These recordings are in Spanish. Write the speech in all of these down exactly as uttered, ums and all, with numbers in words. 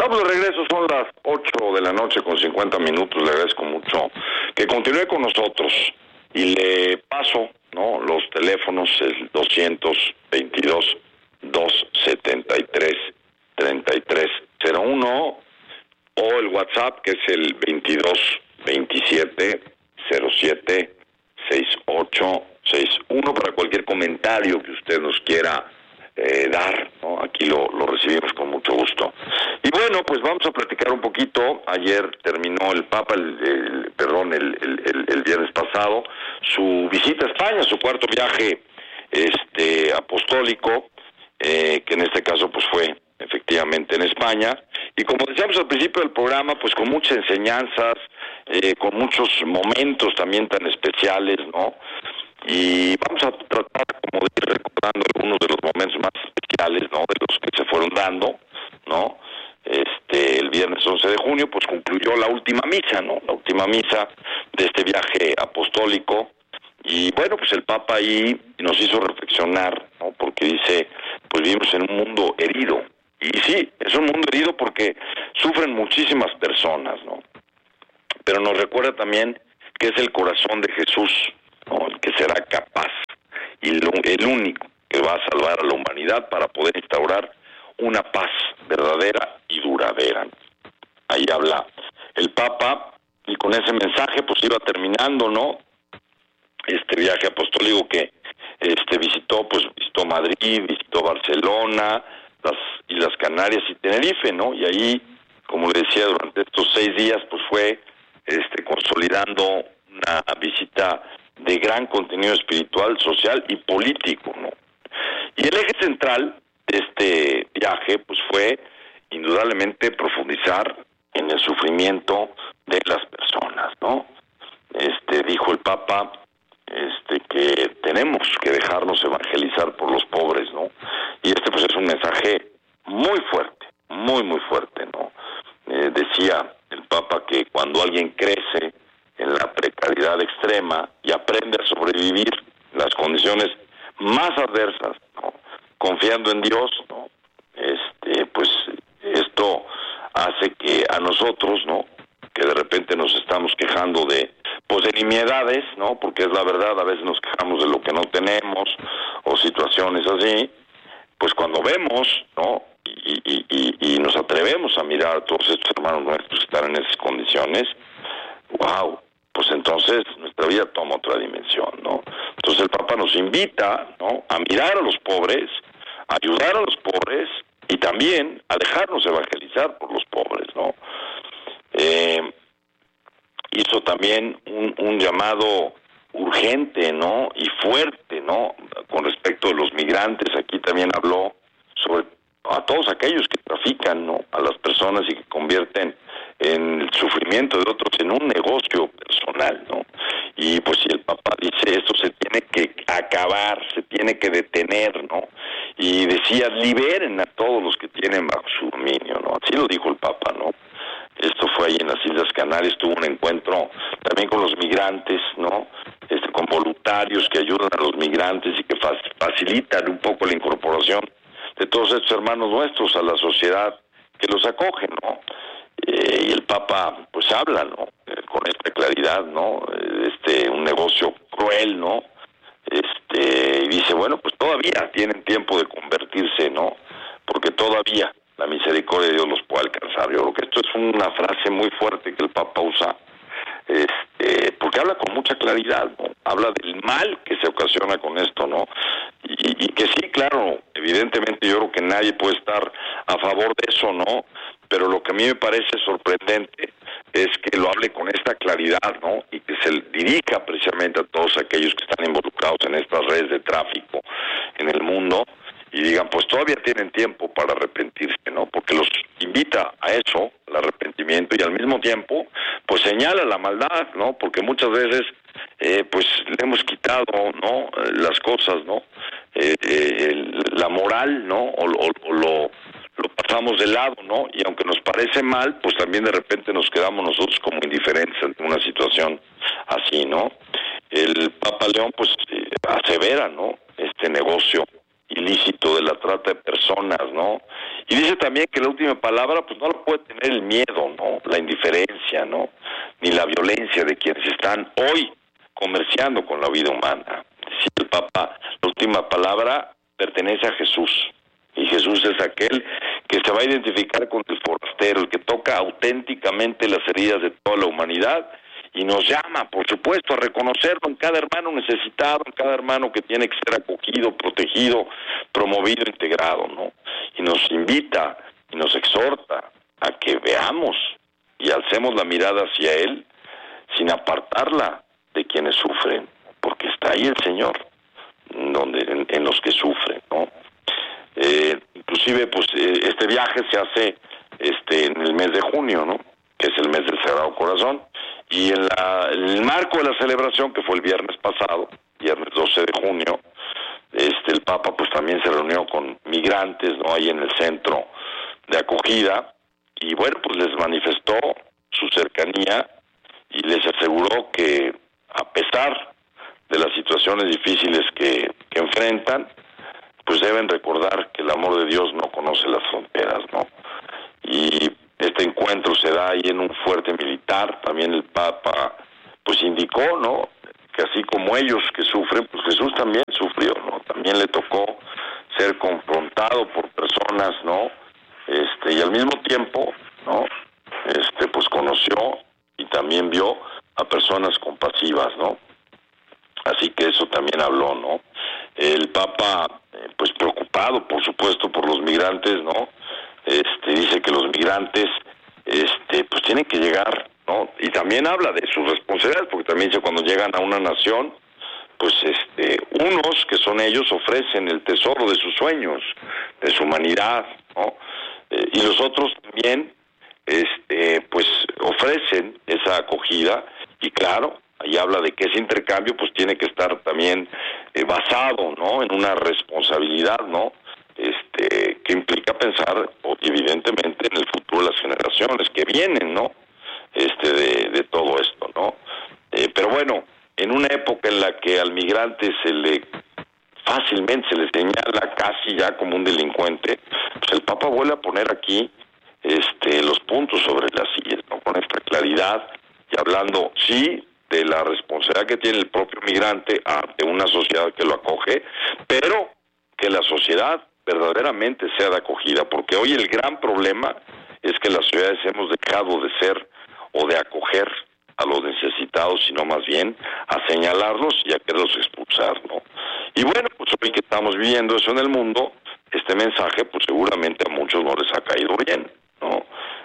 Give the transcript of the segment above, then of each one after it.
Estamos de regreso, son las ocho de la noche con cincuenta minutos. Le agradezco mucho que continúe con nosotros y le paso, ¿no?, los teléfonos, el doscientos veintidós, doscientos setenta y tres, treinta y tres cero uno, o el WhatsApp, que es el veintidós veintisiete cero siete sesenta y ocho sesenta y uno, para cualquier comentario que usted nos quiera eh, dar, ¿no? Aquí lo, lo recibimos con mucho gusto. Y bueno, pues vamos a platicar un poquito. Ayer terminó el Papa, el, el, perdón, el, el, el, el viernes pasado, su visita a España, su cuarto viaje este apostólico, eh, que en este caso pues fue efectivamente en España, y como decíamos al principio del programa, pues con muchas enseñanzas, eh, con muchos momentos también tan especiales, ¿no? Y vamos a tratar como de ir recordando algunos de los momentos más especiales, ¿no?, de los que se fueron dando, ¿no? Este, el viernes once de junio, pues concluyó la última misa, ¿no? La última misa de este viaje apostólico. Y bueno, pues el Papa ahí nos hizo reflexionar, ¿no? Porque dice, pues vivimos en un mundo herido. Y sí, es un mundo herido porque sufren muchísimas personas, ¿no? Pero nos recuerda también que es el corazón de Jesús, ¿no?, el que será capaz y lo, el único que va a salvar a la humanidad para poder instaurar una paz verdadera y duradera. Ahí habla el Papa, y con ese mensaje pues iba terminando, ¿no?, este viaje apostólico que este visitó, pues visitó Madrid, visitó Barcelona, las Islas Canarias y Tenerife, ¿no? Y ahí, como le decía, durante estos seis días pues fue este consolidando una visita de gran contenido espiritual, social y político, ¿no? Y el eje central de este viaje pues fue indudablemente profundizar en el sufrimiento de las personas, ¿no? Este dijo el Papa este que tenemos que dejarnos evangelizar por los pobres, ¿no? Y este pues es un mensaje muy fuerte, muy muy fuerte, ¿no? Eh, decía el Papa que cuando alguien crece en la precariedad extrema y aprende a sobrevivir las condiciones más adversas, ¿no?, confiando en Dios, ¿no?, este pues esto hace que a nosotros, ¿no?, que de repente nos estamos quejando de pues de nimiedades, ¿no?, porque es la verdad, a veces nos quejamos de lo que no tenemos o situaciones así, pues cuando vemos, ¿no?, y, y, y, y nos atrevemos a mirar a todos estos hermanos nuestros que están en esas condiciones, wow, pues entonces nuestra vida toma otra dimensión, ¿no? Entonces el Papa nos invita, ¿no?, a mirar a los pobres, a ayudar a los pobres y también a dejarnos evangelizar por los pobres, ¿no? Eh, hizo también un, un llamado urgente, ¿no?, y fuerte, ¿no?, con respecto a los migrantes. Aquí también habló sobre a todos aquellos que trafican, ¿no?, a las personas y que convierten en el sufrimiento de otros en un negocio personal, ¿no? Y pues si el Papa dice esto se tiene que acabar, se tiene que detener, ¿no? Y decía, liberen a todos los que tienen bajo su dominio, ¿no? Así lo dijo el Papa, ¿no? Esto fue ahí en las Islas Canarias, tuvo un encuentro también con los migrantes, ¿no? Este, con voluntarios que ayudan a los migrantes y que facilitan un poco la incorporación de todos estos hermanos nuestros a la sociedad que los acoge, ¿no? Eh, y el Papa pues habla, ¿no?, eh, con esta claridad, ¿no?, eh, este un negocio cruel, ¿no? Este y dice, bueno, pues todavía tienen tiempo de convertirse, ¿no?, porque todavía la misericordia de Dios los puede alcanzar. Yo creo que esto es una frase muy fuerte que el Papa usa, este, porque habla con mucha claridad, ¿no? Habla del mal que se ocasiona con esto, ¿no? Y, y que sí, claro, evidentemente yo creo que nadie puede estar a favor de eso, ¿no? Pero lo que a mí me parece sorprendente es que lo hable con esta claridad, ¿no?, y que se dirija precisamente a todos aquellos que están involucrados en estas redes de tráfico en el mundo, y digan, pues todavía tienen tiempo para arrepentirse, ¿no? Porque los invita a eso, al arrepentimiento, y al mismo tiempo, pues señala la maldad, ¿no? Porque muchas veces, eh, pues le hemos quitado, ¿no?, las cosas, ¿no? Eh, eh, la moral, ¿no? O, o, o lo, lo pasamos de lado, ¿no? Y aunque nos parece mal, pues también de repente nos quedamos nosotros como indiferentes ante una situación así, ¿no? El Papa León, pues, eh, asevera, ¿no?, este negocio ilícito de la trata de personas, ¿no? Y dice también que la última palabra pues no la puede tener el miedo, ¿no? La indiferencia, ¿no? Ni la violencia de quienes están hoy comerciando con la vida humana. Decía el Papa, la última palabra pertenece a Jesús. Y Jesús es aquel que se va a identificar con el forastero, el que toca auténticamente las heridas de toda la humanidad y nos llama, por supuesto, a reconocerlo en cada hermano necesitado, en cada hermano que tiene que ser acogido, protegido, promovido, integrado, ¿no? Y nos invita y nos exhorta a que veamos y alcemos la mirada hacia Él sin apartarla de quienes sufren, porque está ahí el Señor, donde en, en los que sufren, ¿no? Eh, inclusive, pues, eh, este viaje se hace este en el mes de junio, ¿no? Que es el mes del Sagrado Corazón, y en, la, en el marco de la celebración, que fue el viernes pasado, viernes doce de junio, este el Papa pues también se reunió con migrantes, ¿no? Ahí en el centro de acogida, y bueno, pues les manifestó su cercanía y les aseguró que a pesar de las situaciones difíciles que, que enfrentan, pues deben recordar que el amor de Dios no conoce las fronteras, ¿no? Y este encuentro se da ahí en un fuerte militar. También el Papa pues indicó, ¿no?, que así como ellos que sufren, pues Jesús también sufrió, ¿no? También le tocó ser confrontado por personas, ¿no? Este, y al mismo tiempo, ¿no?, este, pues conoció y también vio a personas compasivas, ¿no? Así que eso también habló, ¿no? El Papa, eh, pues preocupado, por supuesto, por los migrantes, ¿no? Este, dice que los migrantes, este, pues tienen que llegar, ¿no? Y también habla de sus responsabilidades, porque también dice cuando llegan a una nación, pues, este, unos que son ellos ofrecen el tesoro de sus sueños, de su humanidad, ¿no? Eh, y los otros también, este, pues, ofrecen esa acogida y claro. Ahí habla de que ese intercambio pues tiene que estar también eh, basado, ¿no?, en una responsabilidad, ¿no?, este, que implica pensar evidentemente en el futuro de las generaciones que vienen, ¿no?, este, de, de todo esto, ¿no? Eh, pero bueno, en una época en la que al migrante se le fácilmente se le señala casi ya como un delincuente, pues el Papa vuelve a poner aquí este, los puntos sobre las sillas, ¿no?, con esta claridad y hablando, sí, de la responsabilidad que tiene el propio migrante ante una sociedad que lo acoge, pero que la sociedad verdaderamente sea de acogida, porque hoy el gran problema es que las ciudades hemos dejado de ser o de acoger a los necesitados, sino más bien a señalarlos y a quererlos expulsar, ¿no? Y bueno, pues hoy que estamos viviendo eso en el mundo, este mensaje pues seguramente a muchos no les ha caído bien, ¿no?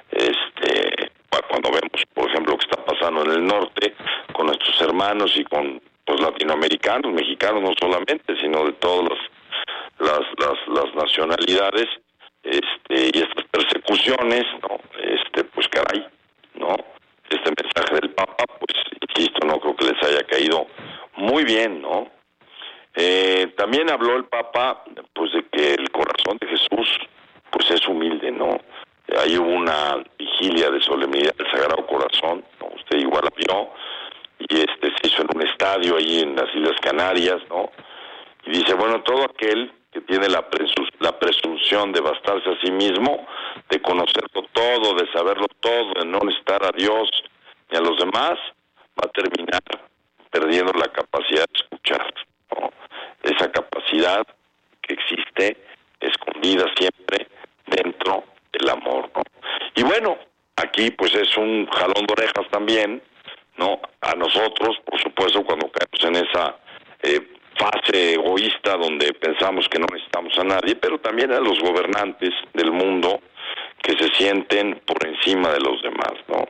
Este, cuando vemos, por ejemplo, lo que está pasando en el norte con nuestros hermanos y con pues latinoamericanos, mexicanos no solamente, sino de todas las las las, las nacionalidades, este, y estas persecuciones, ¿no? Este, pues caray, ¿no? Este mensaje del Papa, pues insisto, no creo que les haya caído muy bien, ¿no? Eh, también habló el Papa, pues, de que el corazón de Jesús, pues, es humilde, ¿no? Hay una vigilia de solemnidad del Sagrado Corazón, ¿no? Usted igual la vio, y este se hizo en un estadio ahí en las Islas Canarias, ¿no? Y dice, bueno, todo aquel que tiene la, presu- la presunción de bastarse a sí mismo, de conocerlo todo, de saberlo todo, de no necesitar a Dios ni a los demás, va a terminar perdiendo la capacidad de escuchar, ¿no? Esa capacidad que existe escondida siempre dentro del amor, ¿no? Y bueno, aquí pues es un jalón de orejas también, ¿no?, a nosotros, por supuesto, cuando caemos en esa eh, fase egoísta donde pensamos que no necesitamos a nadie, pero también a los gobernantes del mundo que se sienten por encima de los demás, ¿no?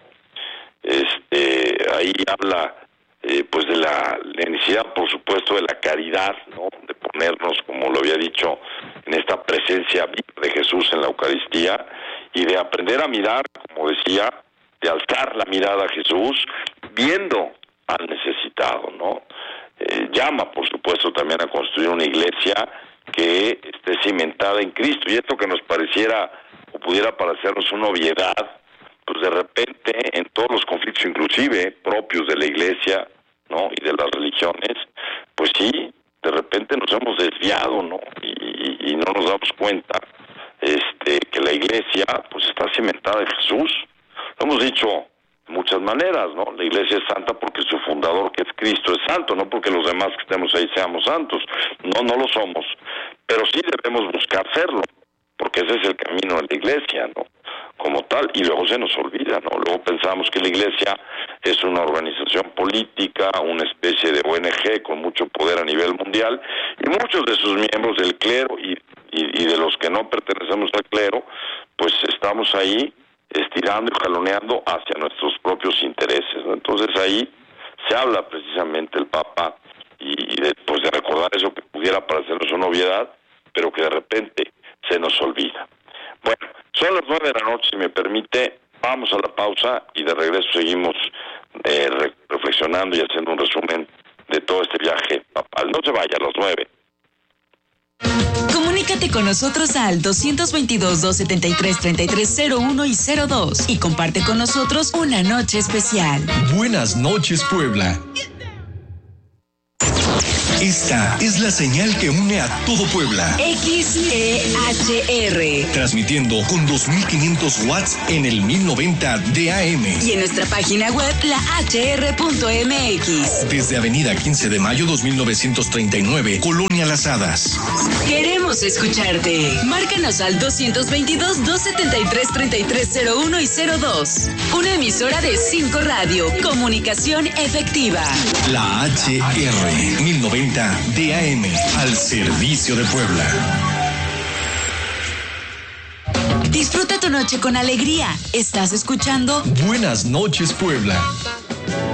Este, ahí habla eh, pues de la, la necesidad, por supuesto, de la caridad, ¿no?, de ponernos, como lo había dicho, en esta presencia viva de Jesús en la Eucaristía y de aprender a mirar, como decía, de alzar la mirada a Jesús viendo al necesitado, ¿no? Eh, llama, por supuesto, también a construir una iglesia que esté cimentada en Cristo, y esto que nos pareciera o pudiera parecernos una obviedad, pues de repente en todos los conflictos, inclusive propios de la iglesia, ¿no?, y de las religiones, pues sí, de repente nos hemos desviado, ¿no?, y, y, y no nos damos cuenta este, que la iglesia pues está cimentada en Jesús. Lo hemos dicho de muchas maneras, ¿no? La iglesia es santa porque su fundador, que es Cristo, es santo, no porque los demás que estemos ahí seamos santos. No, no lo somos. Pero sí debemos buscar serlo, porque ese es el camino de la iglesia, ¿no? Como tal, y luego se nos olvida, ¿no? Luego pensamos que la iglesia es una organización política, una especie de O N G con mucho poder a nivel mundial, y muchos de sus miembros del clero y, y, y de los que no pertenecemos al clero, pues estamos ahí estirando y jaloneando hacia nuestros propios intereses, ¿no? Entonces ahí se habla precisamente el Papa, y, y de, pues de recordar eso que pudiera parecernos una obviedad, pero que de repente se nos olvida. Bueno, son las nueve de la noche, si me permite, vamos a la pausa y de regreso seguimos eh, re- reflexionando y haciendo un resumen de todo este viaje papal. No se vaya, a las nueve. Comunícate con nosotros al dos dos dos, dos siete tres, tres tres cero uno y cero dos y comparte con nosotros una noche especial. Buenas noches, Puebla. Esta es la señal que une a todo Puebla. X E H R. Transmitiendo con dos mil quinientos watts en el mil noventa de A M. Y en nuestra página web, la h r punto m x. Desde Avenida quince de mayo dos mil novecientos treinta y nueve, Colonia Las Hadas. Queremos escucharte. Márcanos al dos dos dos, dos siete tres, tres tres cero uno y cero dos. Una emisora de cinco Radio. Comunicación efectiva. La H R mil noventa de A M, al servicio de Puebla. Disfruta tu noche con alegría. Estás escuchando Buenas noches, Puebla.